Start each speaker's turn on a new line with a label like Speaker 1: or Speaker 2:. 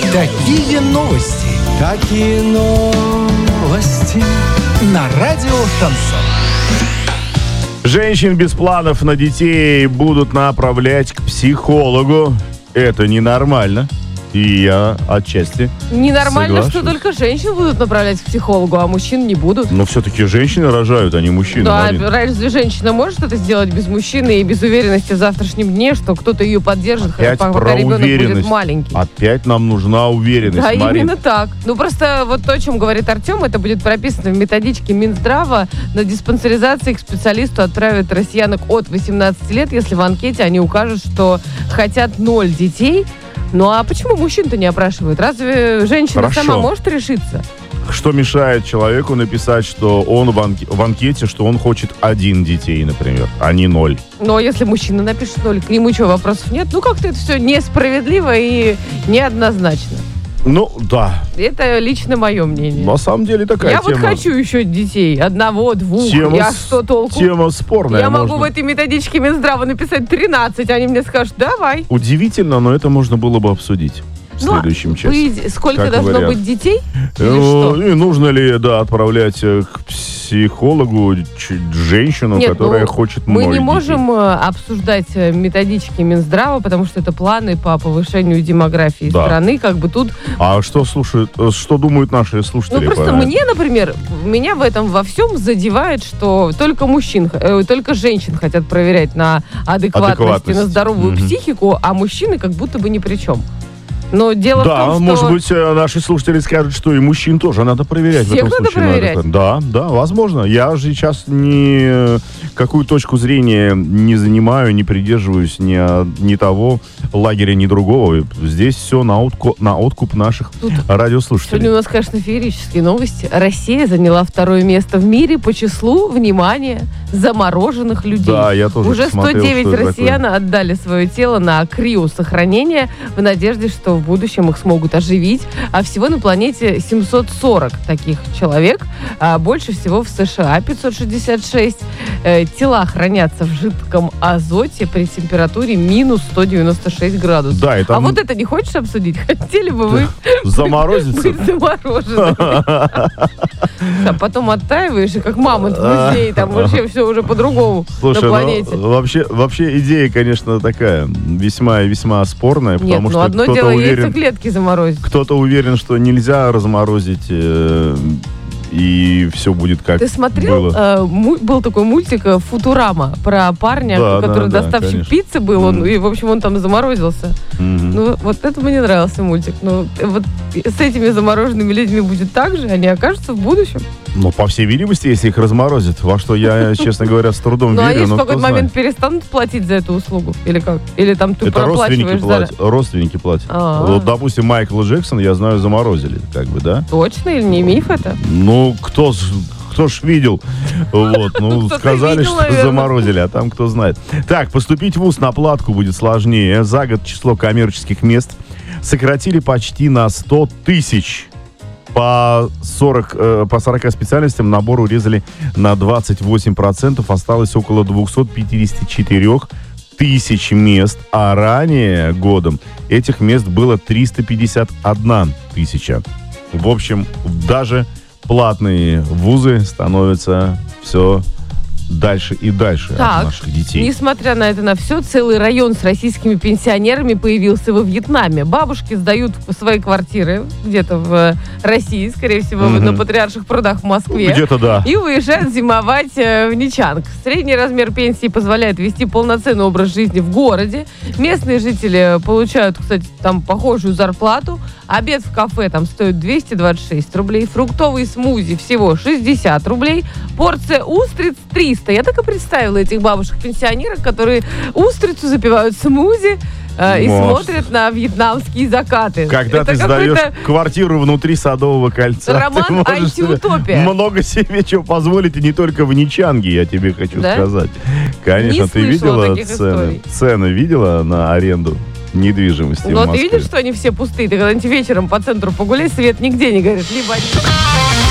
Speaker 1: Такие новости.
Speaker 2: Какие новости?
Speaker 1: На радио «Шансон».
Speaker 3: Женщин без планов на детей будут направлять к психологу. Это ненормально. И я отчасти
Speaker 4: Ненормально,
Speaker 3: соглашусь.
Speaker 4: что только женщин будут направлять к психологу, а мужчин не будут.
Speaker 3: Но все-таки женщины рожают, а не мужчины.
Speaker 4: Да,
Speaker 3: Марин.
Speaker 4: разве женщина может это сделать без мужчины и без уверенности в завтрашнем дне, что кто-то ее поддержит,
Speaker 3: Опять
Speaker 4: пока
Speaker 3: про
Speaker 4: ребенок будет
Speaker 3: уверенность.
Speaker 4: маленький?
Speaker 3: Опять нам нужна уверенность,
Speaker 4: Да,
Speaker 3: Марин.
Speaker 4: именно так. Ну, просто вот то, о чем говорит Артем, это будет прописано в методичке Минздрава. На диспансеризации к специалисту отправят россиянок от 18 лет, если в анкете они укажут, что хотят 0 детей. Ну, а почему мужчин-то не опрашивают? Разве женщина
Speaker 3: Хорошо.
Speaker 4: сама может решиться?
Speaker 3: Что мешает человеку написать, что он в анкете, что он хочет 1 детей, например, а не 0?
Speaker 4: Но если мужчина напишет 0, к нему что, вопросов нет? Ну, как-то это все несправедливо и неоднозначно.
Speaker 3: Ну, да.
Speaker 4: Это лично мое мнение.
Speaker 3: На самом деле такая
Speaker 4: Я
Speaker 3: тема.
Speaker 4: вот хочу еще детей. 1, 2. Я что толку?
Speaker 3: Тема спорная.
Speaker 4: Я могу
Speaker 3: можно.
Speaker 4: в этой методичке Минздрава написать 13, они мне скажут, давай.
Speaker 3: Удивительно, но это можно было бы обсудить в следующем часе.
Speaker 4: Сколько
Speaker 3: Как
Speaker 4: должно
Speaker 3: вариант.
Speaker 4: быть детей? Или что?
Speaker 3: И нужно ли, отправлять к психологу женщину,
Speaker 4: Нет,
Speaker 3: которая
Speaker 4: ну,
Speaker 3: хочет
Speaker 4: мы
Speaker 3: 0
Speaker 4: не
Speaker 3: детей?
Speaker 4: можем обсуждать методички Минздрава, потому что это планы по повышению демографии
Speaker 3: Да.
Speaker 4: страны. Как бы тут...
Speaker 3: А что думают наши слушатели?
Speaker 4: Ну, просто
Speaker 3: по-
Speaker 4: мне, например, меня в этом во всем задевает, что только женщин хотят проверять на адекватность и на
Speaker 3: Адекватность.
Speaker 4: здоровую психику, а мужчины как будто бы ни при чем. Но дело в
Speaker 3: Да,
Speaker 4: том, что...
Speaker 3: может быть, наши слушатели скажут, что и мужчин тоже надо проверять.
Speaker 4: Всех
Speaker 3: в этом
Speaker 4: надо
Speaker 3: случае
Speaker 4: проверять?
Speaker 3: Да, возможно. Я же сейчас какую точку зрения не занимаю, не придерживаюсь ни того лагеря, ни другого. Здесь все на откуп наших радиослушателей.
Speaker 4: Сегодня у нас, конечно, феерические новости. Россия заняла 2 место в мире по числу, внимание, замороженных людей.
Speaker 3: Да, я тоже
Speaker 4: Уже
Speaker 3: посмотрел,
Speaker 4: 109
Speaker 3: что это
Speaker 4: россиян отдали свое тело на криосохранение в надежде, что в будущем их смогут оживить. А всего на планете 740 таких человек. А больше всего в США 566. Тела хранятся в жидком азоте при температуре минус 196 градусов.
Speaker 3: Да, и там-
Speaker 4: А вот это не хочешь обсудить? Хотели бы вы
Speaker 3: Заморозиться?
Speaker 4: быть замороженными? А потом оттаиваешь, и как мамонт в музее, там вообще все уже по-другому
Speaker 3: Слушай,
Speaker 4: на планете.
Speaker 3: вообще идея, конечно, такая весьма и весьма спорная,
Speaker 4: Нет,
Speaker 3: потому
Speaker 4: ну
Speaker 3: что
Speaker 4: одно
Speaker 3: кто-то
Speaker 4: дело
Speaker 3: уверен,
Speaker 4: яйцеклетки заморозить.
Speaker 3: кто-то уверен, что нельзя разморозить, и все будет как
Speaker 4: Ты смотрел?
Speaker 3: было.
Speaker 4: Был такой мультик «Футурама» про парня,
Speaker 3: Да,
Speaker 4: который
Speaker 3: да,
Speaker 4: доставщик
Speaker 3: конечно.
Speaker 4: пиццы был, и, в общем, он там заморозился.
Speaker 3: Мгм.
Speaker 4: Ну, вот это мне нравился мультик. Ну, вот с этими замороженными людьми будет так же, они окажутся в будущем.
Speaker 3: Ну, по всей видимости, если их разморозят, во что я, честно говоря, с трудом
Speaker 4: Ну, а
Speaker 3: верю,
Speaker 4: они же
Speaker 3: но
Speaker 4: в
Speaker 3: кто
Speaker 4: какой-то
Speaker 3: знает.
Speaker 4: момент перестанут платить за эту услугу? Или как? Или там ты
Speaker 3: Это
Speaker 4: проплачиваешь
Speaker 3: родственники платят.
Speaker 4: А-а.
Speaker 3: Вот, допустим, Майкла Джексона, я знаю, заморозили, как бы, да?
Speaker 4: Точно или не миф это?
Speaker 3: Ну, кто ж видел? Вот, ну,
Speaker 4: Кто-то
Speaker 3: сказали,
Speaker 4: видел,
Speaker 3: что
Speaker 4: наверное.
Speaker 3: заморозили, а там кто знает. Так, поступить в вуз на платку будет сложнее. За год число коммерческих мест сократили почти на 100 тысяч. По 40 специальностям набор урезали на 28%. Осталось около 254 тысяч мест. А ранее годом этих мест было 351 тысяча. В общем, даже платные вузы становятся все дальше и дальше
Speaker 4: Так,
Speaker 3: от наших детей.
Speaker 4: Несмотря на это, на все, целый район с российскими пенсионерами появился во Вьетнаме. Бабушки сдают свои квартиры где-то в России, скорее всего, на Патриарших прудах в Москве.
Speaker 3: Где-то да.
Speaker 4: И уезжают зимовать в Ничанг. Средний размер пенсии позволяет вести полноценный образ жизни в городе. Местные жители получают, кстати, там похожую зарплату. Обед в кафе там стоит 226 рублей. Фруктовый смузи всего 60 рублей. Порция устриц 300. Я так и представила этих бабушек-пенсионерок, которые устрицу запивают смузи и
Speaker 3: Может.
Speaker 4: смотрят на вьетнамские закаты.
Speaker 3: Когда
Speaker 4: Это
Speaker 3: ты сдаешь
Speaker 4: какой-то
Speaker 3: квартиру внутри Садового кольца,
Speaker 4: роман
Speaker 3: ты можешь себе
Speaker 4: IT-утопия.
Speaker 3: много себе чего позволить, и не только в Ничанге, я тебе хочу
Speaker 4: Да?
Speaker 3: сказать. Конечно,
Speaker 4: Не
Speaker 3: ты
Speaker 4: слышала
Speaker 3: видела
Speaker 4: таких
Speaker 3: цены?
Speaker 4: историй.
Speaker 3: Цены видела на аренду недвижимости в
Speaker 4: Ну, а ты
Speaker 3: Москве?
Speaker 4: видишь, что они все пустые? Ты когда-нибудь вечером по центру погуляй, свет нигде не горит. Либо они...